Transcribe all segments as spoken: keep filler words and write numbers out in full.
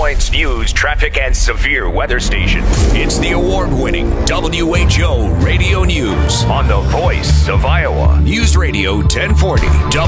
Point's news, traffic, and severe weather station. It's the award-winning W H O Radio News on the Voice of Iowa. News Radio ten forty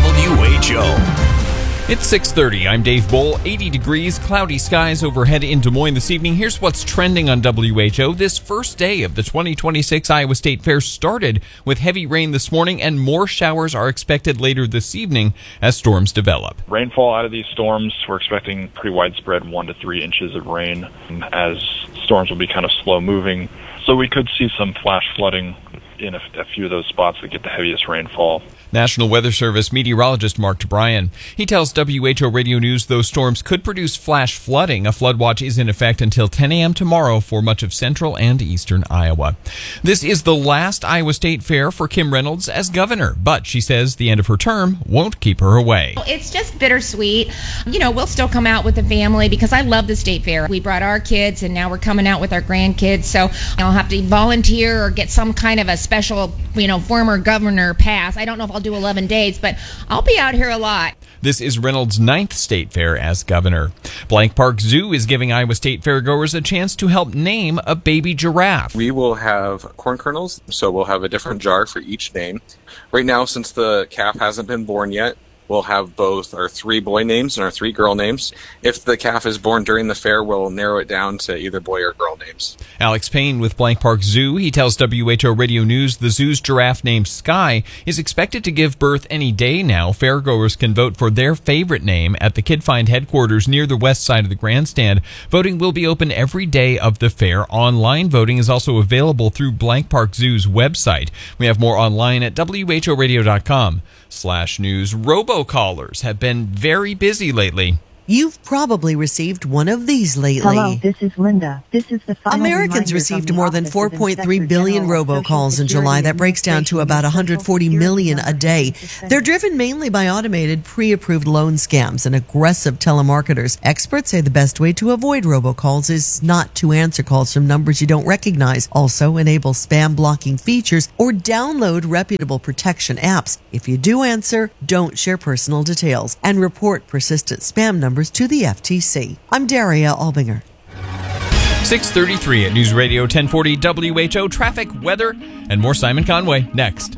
W H O. It's six thirty. I'm Dave Bull. eighty degrees, cloudy skies overhead in Des Moines this evening. Here's what's trending on W H O. This first day of the twenty twenty-six Iowa State Fair started with heavy rain this morning, and more showers are expected later this evening as storms develop. Rainfall out of these storms, we're expecting pretty widespread one to three inches of rain as storms will be kind of slow moving. So we could see some flash flooding in a, a few of those spots that get the heaviest rainfall. National Weather Service meteorologist Mark Bryan. He tells W H O Radio News those storms could produce flash flooding. A flood watch is in effect until ten a.m. tomorrow for much of central and eastern Iowa. This is the last Iowa State Fair for Kim Reynolds as governor, but she says the end of her term won't keep her away. It's just bittersweet. You know, we'll still come out with the family because I love the State Fair. We brought our kids and now we're coming out with our grandkids, so I'll have to volunteer or get some kind of a special, you know, former governor pass. I don't know if I'll do eleven days, but I'll be out here a lot. This is Reynolds' ninth state fair as governor. Blank Park Zoo is giving Iowa State fairgoers a chance to help name a baby giraffe. We will have corn kernels, so we'll have a different jar for each name. Right now, since the calf hasn't been born yet, we'll have both our three boy names and our three girl names. If the calf is born during the fair, we'll narrow it down to either boy or girl names. Alex Payne with Blank Park Zoo. He tells W H O Radio News the zoo's giraffe named Sky is expected to give birth any day now. Fairgoers can vote for their favorite name at the Kid Find headquarters near the west side of the grandstand. Voting will be open every day of the fair. Online voting is also available through Blank Park Zoo's website. We have more online at W H O radio dot com slash news. Robocallers have been very busy lately. You've probably received one of these lately. Hello, this is Linda. This is the final Americans received more than four point three billion robocalls in July. That breaks down to about one hundred forty million a day. They're driven mainly by automated, pre-approved loan scams and aggressive telemarketers. Experts say the best way to avoid robocalls is not to answer calls from numbers you don't recognize. Also, enable spam blocking features or download reputable protection apps. If you do answer, don't share personal details and report persistent spam numbers to the F T C. I'm Daria Albinger. six thirty-three at News Radio ten forty W H O. Traffic, weather, and more Simon Conway next.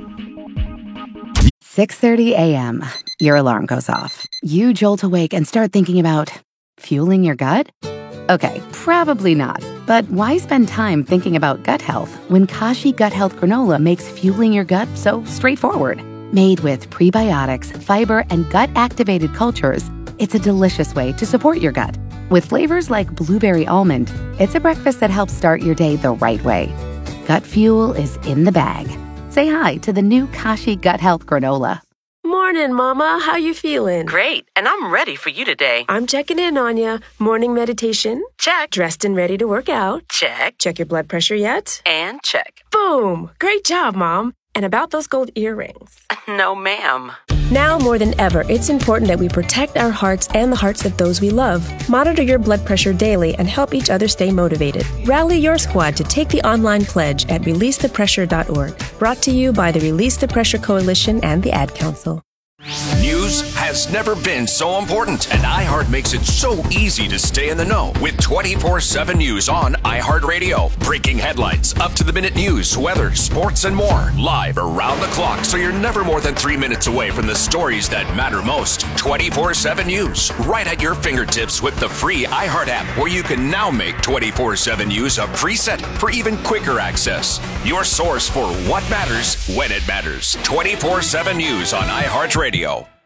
six thirty a.m. Your alarm goes off. You jolt awake and start thinking about fueling your gut? Okay, probably not. But why spend time thinking about gut health when Kashi Gut Health Granola makes fueling your gut so straightforward? Made with prebiotics, fiber, and gut-activated cultures, it's a delicious way to support your gut. With flavors like blueberry almond, it's a breakfast that helps start your day the right way. Gut fuel is in the bag. Say hi to the new Kashi Gut Health Granola. Morning, Mama. How you feeling? Great, and I'm ready for you today. I'm checking in on you. Morning meditation? Check. Dressed and ready to work out? Check. Check your blood pressure yet? And check. Boom! Great job, Mom. And about those gold earrings? No, ma'am. Now more than ever, it's important that we protect our hearts and the hearts of those we love. Monitor your blood pressure daily and help each other stay motivated. Rally your squad to take the online pledge at release the pressure dot org. Brought to you by the Release the Pressure Coalition and the Ad Council. News has never been so important, and iHeart makes it so easy to stay in the know with twenty-four seven News on iHeartRadio. Breaking headlines, up-to-the-minute news, weather, sports, and more. Live around the clock, so you're never more than three minutes away from the stories that matter most. twenty-four seven News, right at your fingertips with the free iHeart app, where you can now make twenty-four seven News a preset for even quicker access. Your source for what matters when it matters. twenty-four seven News on iHeartRadio.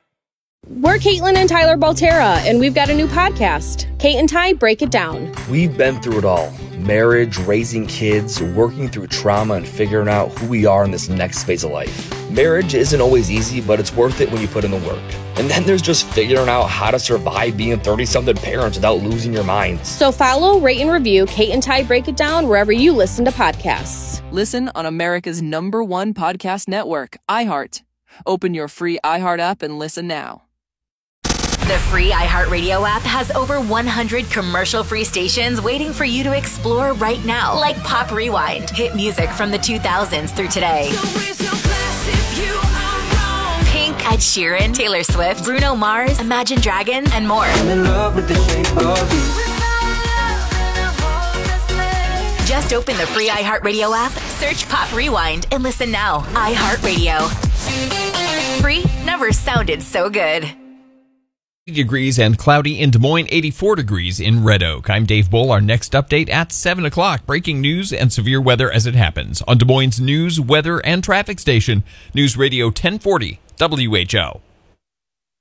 We're Caitlin and Tyler Baltera, and we've got a new podcast, Kate and Ty Break It Down. We've been through it all. Marriage, raising kids, working through trauma, and figuring out who we are in this next phase of life. Marriage isn't always easy, but it's worth it when you put in the work. And then there's just figuring out how to survive being thirty-something parents without losing your mind. So follow, rate, and review Kate and Ty Break It Down wherever you listen to podcasts. Listen on America's number one podcast network, iHeart. Open your free iHeart app and listen now. The free iHeartRadio app has over one hundred commercial-free stations waiting for you to explore right now, like Pop Rewind, hit music from the two thousands through today. Pink, Ed Sheeran, Taylor Swift, Bruno Mars, Imagine Dragons, and more. I'm in love with the shape of you. Just open the free iHeartRadio app, search Pop Rewind, and listen now. iHeartRadio. Free never sounded so good. Degrees and cloudy in Des Moines, eighty-four degrees in Red Oak. I'm Dave Bull. Our next update at seven o'clock. Breaking news and severe weather as it happens on Des Moines' news, weather, and traffic station, News Radio ten forty W H O.